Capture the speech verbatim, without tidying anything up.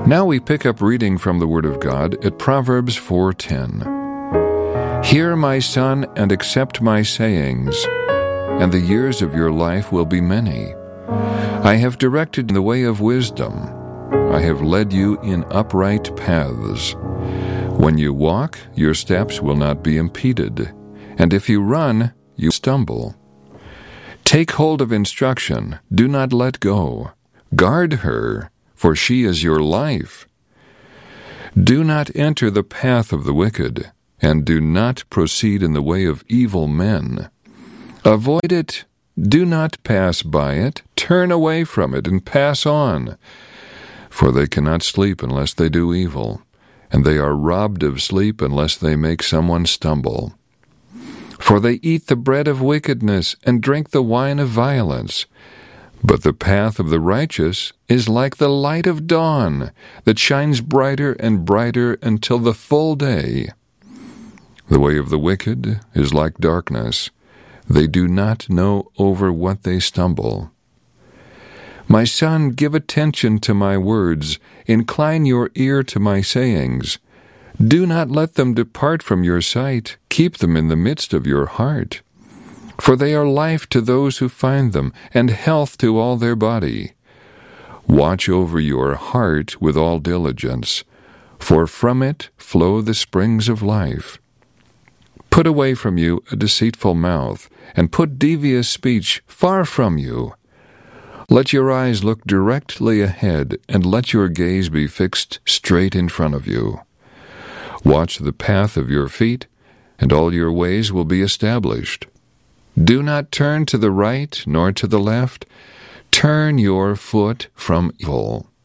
Now we pick up reading from the Word of God at Proverbs four ten. Hear, my son, and accept my sayings, and the years of your life will be many. I have directed in the way of wisdom. I have led you in upright paths. When you walk, your steps will not be impeded, and if you run, you stumble. Take hold of instruction, do not let go. Guard her, for she is your life. Do not enter the path of the wicked, and do not proceed in the way of evil men. Avoid it, do not pass by it, turn away from it and pass on. For they cannot sleep unless they do evil, and they are robbed of sleep unless they make someone stumble. For they eat the bread of wickedness and drink the wine of violence. But the path of the righteous is like the light of dawn that shines brighter and brighter until the full day. The way of the wicked is like darkness. They do not know over what they stumble. My son, give attention to my words. Incline your ear to my sayings. Do not let them depart from your sight. Keep them in the midst of your heart. For they are life to those who find them, and health to all their body. Watch over your heart with all diligence, for from it flow the springs of life. Put away from you a deceitful mouth, and put devious speech far from you. Let your eyes look directly ahead, and let your gaze be fixed straight in front of you. Watch the path of your feet, and all your ways will be established. Do not turn to the right nor to the left. Turn your foot from evil.